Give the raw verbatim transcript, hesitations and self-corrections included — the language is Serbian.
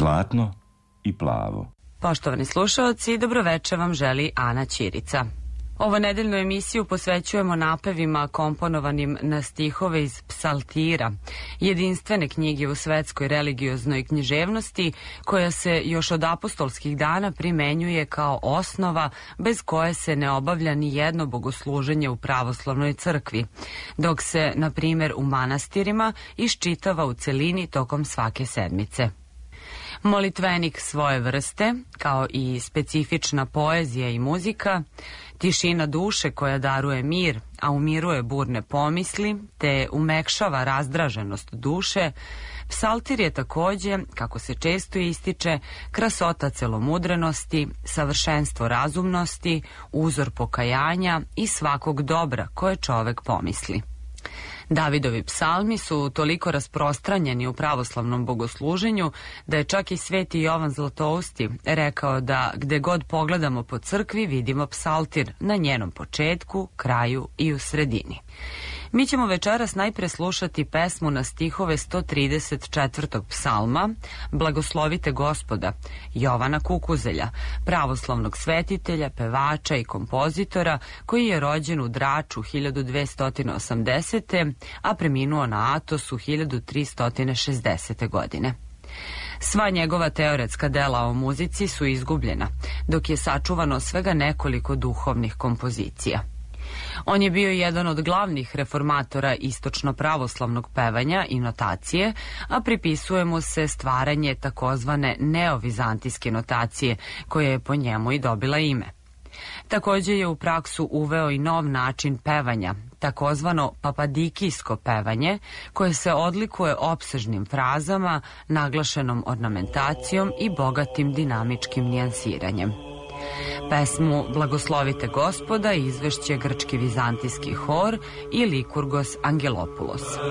Zlatno i plavo. Poštovani slušaoci, dobroveče vam želi Ana Ćirica. Ovo nedeljnu emisiju posvećujemo napevima komponovanim na stihove iz Psaltira, jedinstvene knjige u svetskoj religioznoj književnosti, koja se još od apostolskih dana primenjuje kao osnova bez koje se ne obavlja ni jedno bogosluženje u pravoslavnoj crkvi, dok se, na primjer, u manastirima iščitava u celini tokom svake sedmice. Molitvenik svoje vrste, kao i specifična poezija i muzika, tišina duše koja daruje mir, a umiruje burne pomisli, te umekšava razdraženost duše, Psaltir je takođe, kako se često ističe, krasota celomudrenosti, savršenstvo razumnosti, uzor pokajanja i svakog dobra koje čovek pomisli. Davidovi psalmi su toliko rasprostranjeni u pravoslavnom bogosluženju da je čak i sveti Jovan Zlatousti rekao da gde god pogledamo po crkvi vidimo psaltir na njenom početku, kraju i u sredini. Mi ćemo večeras najpre slušati pesmu na stihove sto trideset četvrtog psalma Blagoslovite Gospoda Jovana Kukuzelja, pravoslavnog svetitelja, pevača i kompozitora koji je rođen u Draču hiljadu dvesta osamdesete. a preminuo na Atosu hiljadu trista šezdesete. godine. Sva njegova teoretska dela o muzici su izgubljena, dok je sačuvano svega nekoliko duhovnih kompozicija. On je bio jedan od glavnih reformatora istočno-pravoslavnog pevanja i notacije, a pripisuje mu se stvaranje takozvane neovizantijske notacije, koja je po njemu i dobila ime. Takođe je u praksu uveo i nov način pevanja, takozvano papadikijsko pevanje, koje se odlikuje opsežnim frazama, naglašenom ornamentacijom i bogatim dinamičkim nijansiranjem. Pesmu Blagoslovite Gospoda izvešće grčki vizantijski hor i Likurgos Angelopoulos.